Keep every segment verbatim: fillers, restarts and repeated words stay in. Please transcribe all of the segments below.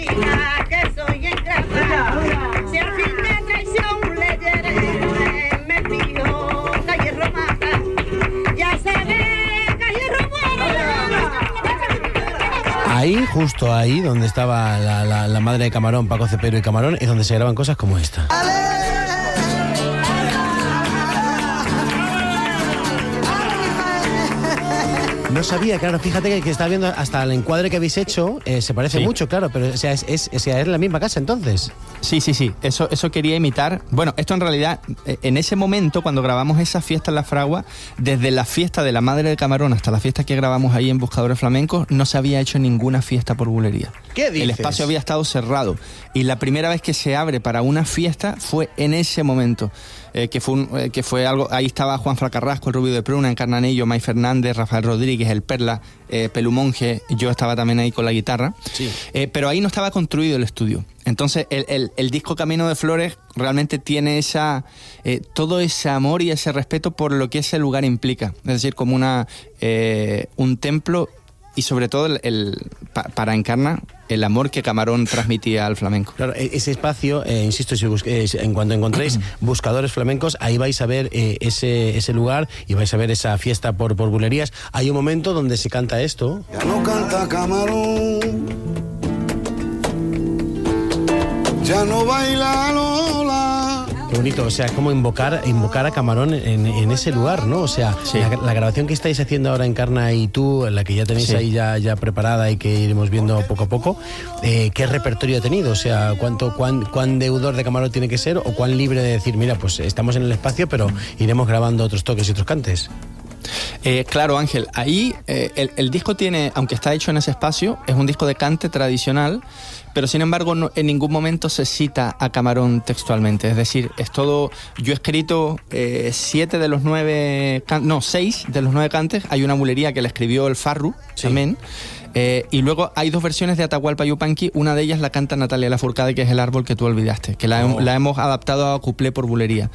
Que soy ingrata, si al fin de traición le diré, me pidió calle romata, ya se ve calle romata. Ahí, justo ahí, donde estaba la, la, la madre de Camarón, Paco Cepero y Camarón, es donde se graban cosas como esta. No sabía, claro, fíjate que, que estaba viendo hasta el encuadre que habéis hecho, eh, se parece sí. mucho, claro, pero o sea, es, es, o sea, es la misma casa entonces. Sí, sí, sí, eso, eso quería imitar. Bueno, esto en realidad, en ese momento, cuando grabamos esa fiesta en La Fragua, desde la fiesta de la madre de Camarón hasta la fiesta que grabamos ahí en Buscadores Flamencos, no se había hecho ninguna fiesta por bulería. ¿Qué dices? El espacio había estado cerrado y la primera vez que se abre para una fiesta fue en ese momento. Eh, que, fue un, eh, que fue algo, ahí estaba Juan Carrasco, el Rubio de Pruna, Encarnanillo, May Fernández, Rafael Rodríguez, el Perla, eh, Pelumonje, yo estaba también ahí con la guitarra, sí. eh, pero ahí no estaba construido el estudio. Entonces el, el, el disco Camino de Flores realmente tiene esa eh, todo ese amor y ese respeto por lo que ese lugar implica, es decir, como una eh, un templo y sobre todo el, el, pa, para Encarna el amor que Camarón transmitía al flamenco. Claro, ese espacio, eh, insisto, si busque, en cuanto encontréis Buscadores Flamencos, ahí vais a ver eh, ese, ese lugar y vais a ver esa fiesta por, por bulerías. Hay un momento donde se canta esto. Ya no canta Camarón, ya no baila Lola. Qué bonito, o sea, es como invocar, invocar a Camarón en, en ese lugar, ¿no? O sea, sí. la, la grabación que estáis haciendo ahora Encarna y tú, la que ya tenéis sí. ahí ya, ya preparada y que iremos viendo poco a poco, eh, ¿qué repertorio ha tenido? O sea, ¿cuánto, cuán, cuán deudor de Camarón tiene que ser o cuán libre de decir, mira, pues estamos en el espacio, pero iremos grabando otros toques y otros cantes? Eh, claro, Ángel, ahí eh, el, el disco tiene, aunque está hecho en ese espacio, es un disco de cante tradicional, pero sin embargo no, en ningún momento se cita a Camarón textualmente, es decir, es todo, yo he escrito eh, siete de los nueve, can, no, seis de los nueve cantes, hay una bulería que le escribió el Farru, sí. también, eh, y luego hay dos versiones de Atahualpa Yupanqui, una de ellas la canta Natalia Lafourcade, que es El árbol que tú olvidaste, que la, oh. la hemos adaptado a cuplé por bulería.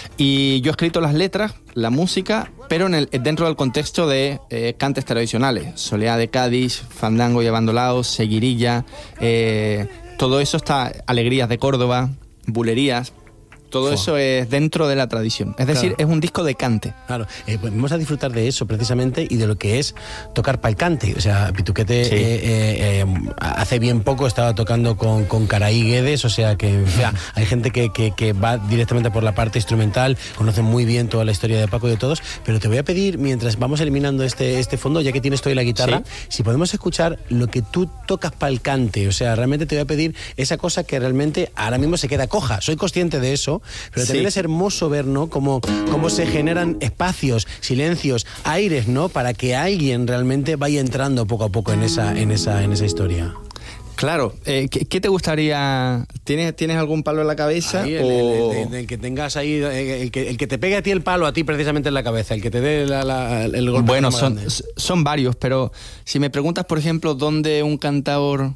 Y yo he escrito las letras, la música, pero en el, dentro del contexto de eh, cantes tradicionales. Soleá de Cádiz, Fandango y Abandolaos, Seguirilla, eh, todo eso está, Alegrías de Córdoba, bulerías. Todo Fua. Eso es dentro de la tradición. Es decir, claro. es un disco de cante. Claro, eh, pues vamos a disfrutar de eso precisamente y de lo que es tocar pa'l cante. O sea, Pituquete sí. eh, eh, eh, hace bien poco estaba tocando con, con Caraí Guedes, o sea que o sea, hay gente que, que, que va directamente por la parte instrumental, conoce muy bien toda la historia de Paco y de todos, pero te voy a pedir, mientras vamos eliminando este, este fondo, ya que tienes toda la guitarra, sí. si podemos escuchar lo que tú tocas pa'l cante. O sea, realmente te voy a pedir esa cosa que realmente ahora mismo se queda coja. Soy consciente de eso, pero también sí. es hermoso ver, ¿no? Cómo, cómo se generan espacios, silencios, aires, ¿no? Para que alguien realmente vaya entrando poco a poco en esa, en esa, en esa historia. Claro, eh, ¿qué, ¿qué te gustaría? ¿Tienes, ¿Tienes algún palo en la cabeza? Ahí, el, o... el, el, el que tengas ahí, el que, el que te pegue a ti el palo, a ti precisamente en la cabeza, el que te dé la, la, el golpe. Bueno, son, son varios, pero si me preguntas, por ejemplo, dónde un cantador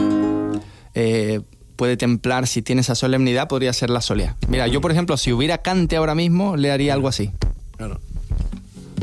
eh, puede templar si tiene esa solemnidad, podría ser la soleá. Mira, yo, por ejemplo, si hubiera cante ahora mismo, le haría algo así. Claro.